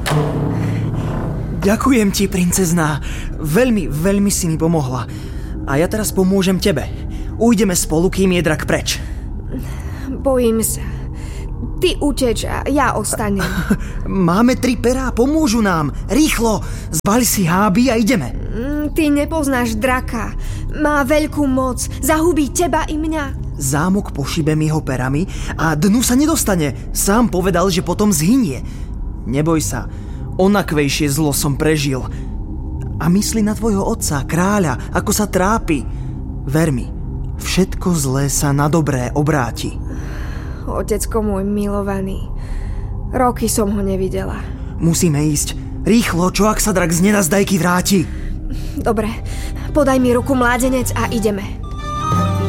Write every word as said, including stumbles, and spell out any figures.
Ďakujem ti, princezná. Veľmi, veľmi si mi pomohla. A ja teraz pomôžem tebe. Ujdeme spolu, kým je drak preč. Bojím sa. Ty uteč a ja ostanem. Máme tri perá, pomôžu nám. Rýchlo, zbali si háby a ideme. Ty nepoznáš draka. Má veľkú moc. Zahubí teba i mňa. Zámok pošibem jeho perami a dnu sa nedostane. Sám povedal, že potom zhynie. Neboj sa, onakvejšie zlo som prežil. A mysli na tvojho otca, kráľa, ako sa trápi. Ver mi, všetko zlé sa na dobré obráti. Otecko môj milovaný, roky som ho nevidela. Musíme ísť. Rýchlo, čo ak sa drak z nenazdajky vráti? Dobre, podaj mi ruku, mládenec, a ideme.